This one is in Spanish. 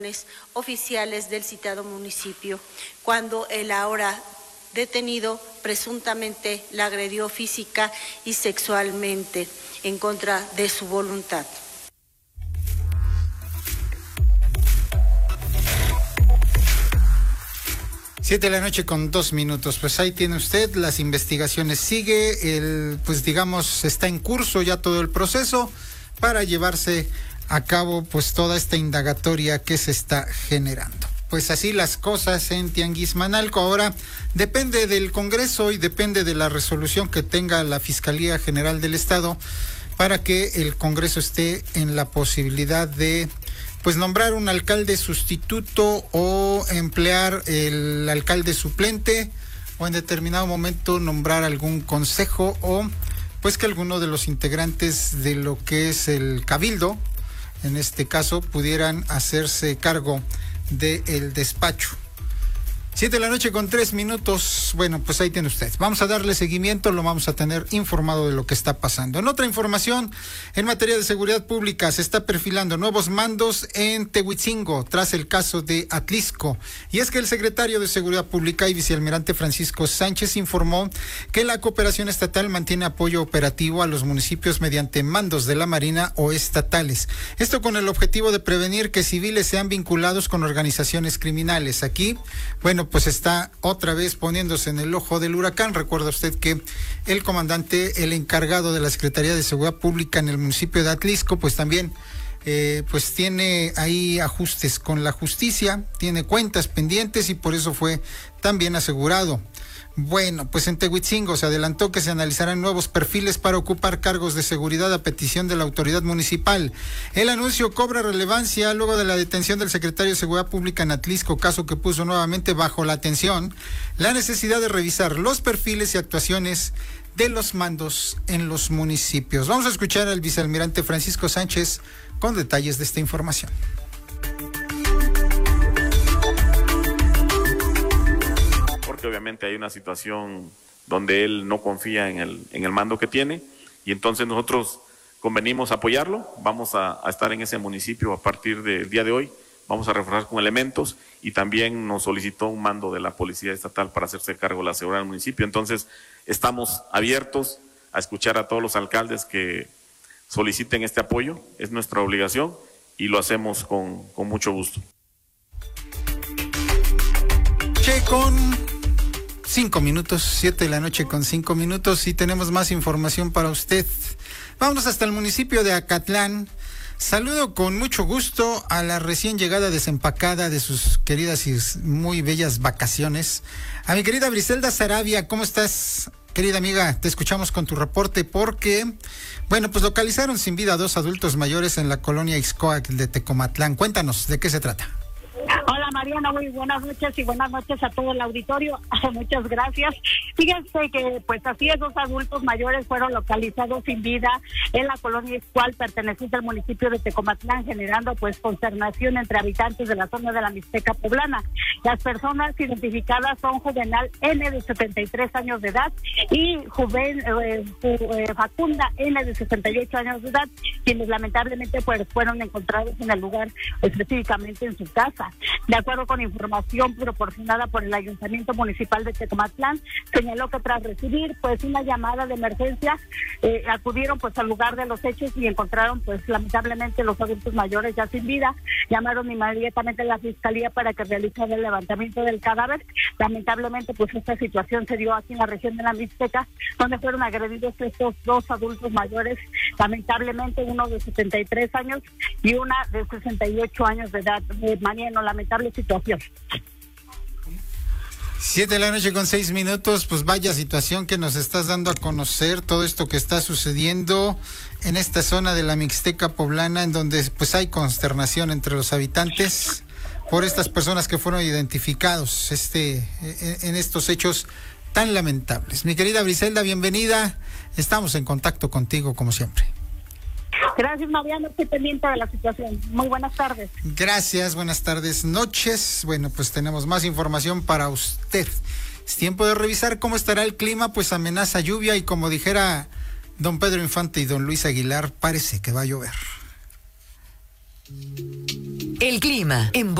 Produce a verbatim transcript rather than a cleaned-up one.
oficiales del citado municipio, cuando el ahora detenido presuntamente la agredió física y sexualmente en contra de su voluntad. Siete de la noche con dos minutos, pues ahí tiene usted, las investigaciones sigue, el, pues digamos, está en curso ya todo el proceso para llevarse a cabo pues toda esta indagatoria que se está generando. Pues así las cosas en Tianguismanalco. Ahora depende del Congreso y depende de la resolución que tenga la Fiscalía General del Estado para que el Congreso esté en la posibilidad de pues nombrar un alcalde sustituto o emplear el alcalde suplente o en determinado momento nombrar algún consejo o pues que alguno de los integrantes de lo que es el cabildo, en este caso, pudieran hacerse cargo del despacho. Siete de la noche con tres minutos. Bueno, pues ahí tiene usted. Vamos a darle seguimiento, lo vamos a tener informado de lo que está pasando. En otra información, en materia de seguridad pública, se está perfilando nuevos mandos en Tehuitzingo tras el caso de Atlisco. Y es que el secretario de Seguridad Pública y vicealmirante Francisco Sánchez informó que la cooperación estatal mantiene apoyo operativo a los municipios mediante mandos de la Marina o estatales. Esto con el objetivo de prevenir que civiles sean vinculados con organizaciones criminales. Aquí, bueno, pues está otra vez poniéndose en el ojo del huracán. Recuerda usted que el comandante, el encargado de la Secretaría de Seguridad Pública en el municipio de Atlisco, pues también eh, pues tiene ahí ajustes con la justicia, tiene cuentas pendientes y por eso fue también asegurado. Bueno, pues en Tehuitzingo se adelantó que se analizarán nuevos perfiles para ocupar cargos de seguridad a petición de la autoridad municipal. El anuncio cobra relevancia luego de la detención del secretario de Seguridad Pública en Atlisco, caso que puso nuevamente bajo la atención la necesidad de revisar los perfiles y actuaciones de los mandos en los municipios. Vamos a escuchar al vicealmirante Francisco Sánchez con detalles de esta información. Que obviamente hay una situación donde él no confía en el, en el mando que tiene y entonces nosotros convenimos apoyarlo, vamos a, a estar en ese municipio a partir del día de hoy, vamos a reforzar con elementos y también nos solicitó un mando de la Policía Estatal para hacerse cargo de la seguridad del municipio, entonces estamos abiertos a escuchar a todos los alcaldes que soliciten este apoyo, es nuestra obligación y lo hacemos con, con mucho gusto. Che, con Cinco minutos, siete de la noche con cinco minutos y tenemos más información para usted. Vámonos hasta el municipio de Acatlán. Saludo con mucho gusto a la recién llegada desempacada de sus queridas y muy bellas vacaciones. A mi querida Briselda Sarabia, ¿cómo estás? Querida amiga, te escuchamos con tu reporte porque, bueno, pues localizaron sin vida a dos adultos mayores en la colonia Ixcoac de Tecomatlán. Cuéntanos, ¿de qué se trata? Hola Mariana, muy buenas noches y buenas noches a todo el auditorio. Muchas gracias. Fíjense que pues así es, dos adultos mayores fueron localizados sin vida en la colonia Ixcual, perteneciente al municipio de Tecomatlán, generando pues consternación entre habitantes de la zona de la Mixteca Poblana. Las personas identificadas son Juvenal N de setenta y tres años de edad y Juven, eh, eh, Facunda N de sesenta y ocho años de edad, quienes lamentablemente pues fueron encontrados en el lugar, específicamente en su casa. De acuerdo con información proporcionada por el Ayuntamiento Municipal de Tecomatlán, señaló que tras recibir pues una llamada de emergencia, eh, acudieron pues al lugar de los hechos y encontraron pues lamentablemente los adultos mayores ya sin vida. Llamaron inmediatamente a la Fiscalía para que realizara el levantamiento del cadáver. Lamentablemente pues esta situación se dio aquí en la región de la Mixteca, donde fueron agredidos estos dos adultos mayores, lamentablemente uno de setenta y tres años y una de sesenta y ocho años de edad. Eh, Mariano, lamentable situación. Siete de la noche con seis minutos, pues vaya situación que nos estás dando a conocer, todo esto que está sucediendo en esta zona de la Mixteca Poblana, en donde pues hay consternación entre los habitantes por estas personas que fueron identificados este en estos hechos tan lamentables. Mi querida Briselda, bienvenida, estamos en contacto contigo como siempre. Gracias, Mariano, estoy pendiente de la situación. Muy buenas tardes. Gracias, buenas tardes, noches. Bueno, pues tenemos más información para usted. Es tiempo de revisar cómo estará el clima, pues amenaza lluvia y como dijera don Pedro Infante y don Luis Aguilar, parece que va a llover. El clima en